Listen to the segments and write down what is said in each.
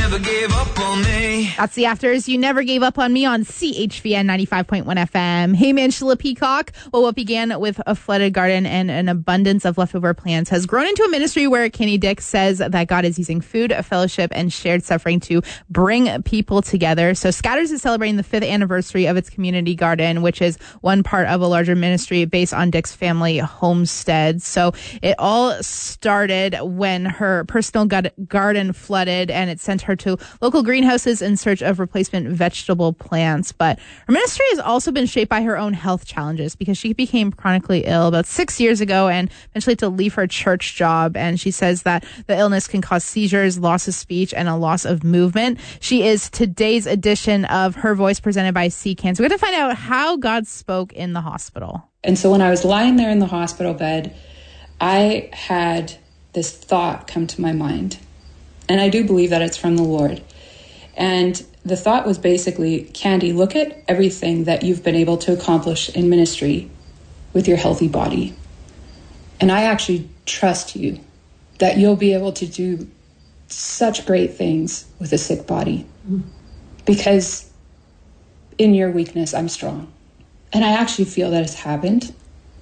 never gave up on me. That's the Afters. You never gave up on me on CHVN 95.1 FM. Hey, man, Sheila Peacock. Well, what began with a flooded garden and an abundance of leftover plants has grown into a ministry where Kenny Dick says that God is using food, fellowship, and shared suffering to bring people together. So Scatters is celebrating the 5th anniversary of its community garden, which is one part of a larger ministry based on Dick's family homestead. So it all started when her personal garden flooded, and it sent her to local greenhouses in search of replacement vegetable plants. But her ministry has also been shaped by her own health challenges because she became chronically ill about 6 years ago and eventually had to leave her church job. And she says that the illness can cause seizures, loss of speech, and a loss of movement. She is today's edition of Her Voice presented by CCAN. So we're going to find out how God spoke in the hospital. And so when I was lying there in the hospital bed, I had this thought come to my mind. And I do believe that it's from the Lord. And the thought was basically, Candy, look at everything that you've been able to accomplish in ministry with your healthy body. And I actually trust you that you'll be able to do such great things with a sick body. Because in your weakness, I'm strong. And I actually feel that it's happened.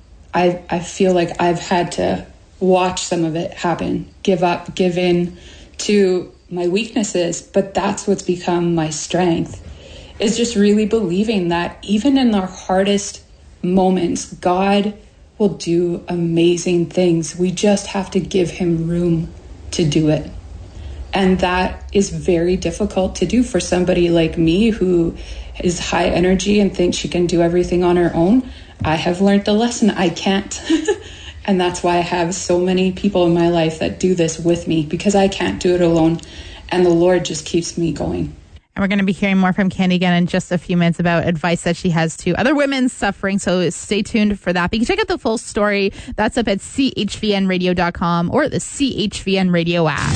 I feel like I've had to watch some of it happen, give up, give in to my weaknesses, but that's what's become my strength, is just really believing that even in our hardest moments, God will do amazing things. We just have to give him room to do it. And that is very difficult to do for somebody like me who is high energy and thinks she can do everything on her own. I have learned the lesson. I can't. And that's why I have so many people in my life that do this with me, because I can't do it alone. And the Lord just keeps me going. And we're going to be hearing more from Candy again in just a few minutes about advice that she has to other women suffering. So stay tuned for that. But you can check out the full story. That's up at chvnradio.com or the CHVN Radio app.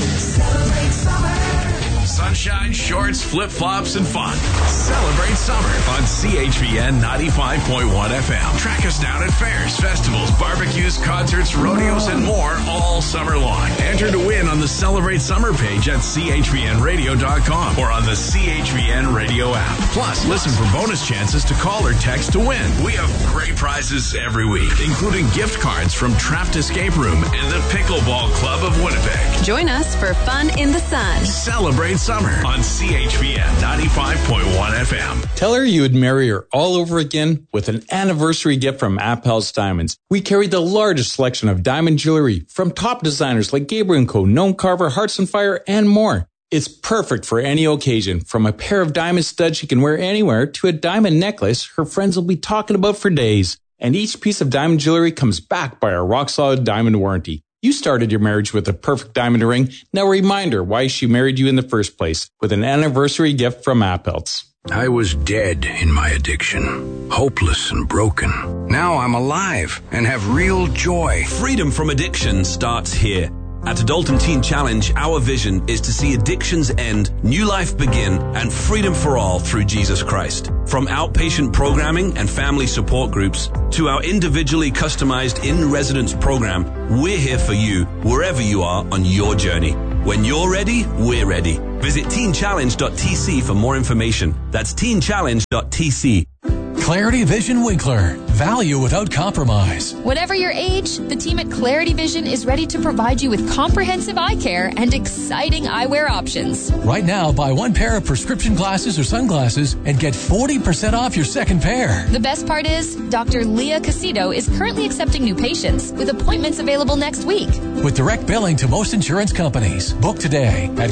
Sunshine, shorts, flip-flops, and fun. Celebrate summer on CHVN 95.1 FM. Track us down at fairs, festivals, barbecues, concerts, rodeos, and more all summer long. Enter to win on the Celebrate Summer page at chvnradio.com or on the CHVN Radio app. Plus, listen for bonus chances to call or text to win. We have great prizes every week, including gift cards from Trapped Escape Room and the Pickleball Club of Winnipeg. Join us for fun in the sun. Celebrate summer on CHVN 95.1 FM. Tell her you would marry her all over again with an anniversary gift from Appel's Diamonds. We carry the largest selection of diamond jewelry from top designers like Gabriel & Co., Gnome Carver, Hearts on Fire, and more. It's perfect for any occasion, from a pair of diamond studs she can wear anywhere to a diamond necklace her friends will be talking about for days. And each piece of diamond jewelry comes backed by our rock-solid diamond warranty. You started your marriage with a perfect diamond ring. Now remind her why she married you in the first place with an anniversary gift from Appel's. I was dead in my addiction, hopeless and broken. Now I'm alive and have real joy. Freedom from addiction starts here. At Adult and Teen Challenge, our vision is to see addictions end, new life begin, and freedom for all through Jesus Christ. From outpatient programming and family support groups to our individually customized in-residence program, we're here for you wherever you are on your journey. When you're ready, we're ready. Visit teenchallenge.tc for more information. That's teenchallenge.tc. Clarity Vision Winkler. Value without compromise. Whatever your age, the team at Clarity Vision is ready to provide you with comprehensive eye care and exciting eyewear options. Right now, buy one pair of prescription glasses or sunglasses and get 40% off your second pair. The best part is, Dr. Leah Casito is currently accepting new patients with appointments available next week. With direct billing to most insurance companies. Book today at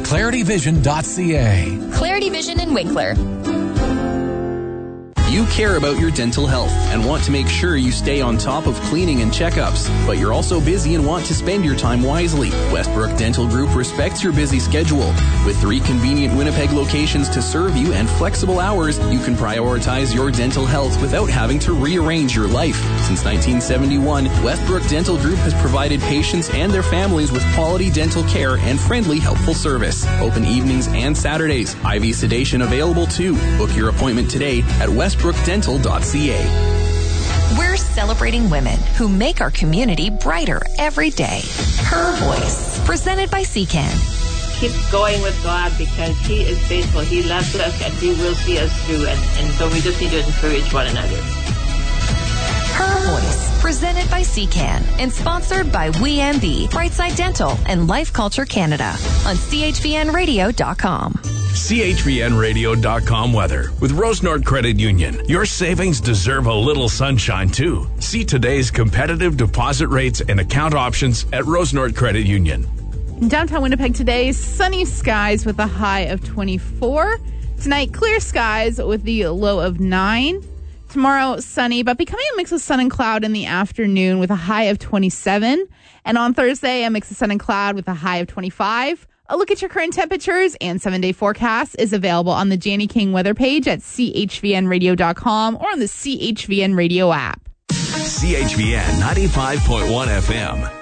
clarityvision.ca. Clarity Vision in Winkler. You care about your dental health and want to make sure you stay on top of cleaning and checkups, but you're also busy and want to spend your time wisely. Westbrook Dental Group respects your busy schedule. With 3 convenient Winnipeg locations to serve you and flexible hours, you can prioritize your dental health without having to rearrange your life. Since 1971, Westbrook Dental Group has provided patients and their families with quality dental care and friendly, helpful service. Open evenings and Saturdays. IV sedation available too. Book your appointment today at westbrookdental.ca. We're celebrating women who make our community brighter every day. Her Voice, presented by CCAN. keep going with God because He is faithful. He loves us and He will see us through. And so we just need to encourage one another. Her Voice, presented by CCAN and sponsored by WeMB, Brightside Dental, and Life Culture Canada on CHVNradio.com. CHVNradio.com weather. With Rose North Credit Union, your savings deserve a little sunshine too. See today's competitive deposit rates and account options at Rose North Credit Union. In downtown Winnipeg today, sunny skies with a high of 24. Tonight, clear skies with the low of 9. Tomorrow, sunny, but becoming a mix of sun and cloud in the afternoon with a high of 27. And on Thursday, a mix of sun and cloud with a high of 25. A look at your current temperatures and 7-day forecast is available on the Janie King weather page at chvnradio.com or on the CHVN Radio app. CHVN 95.1 FM.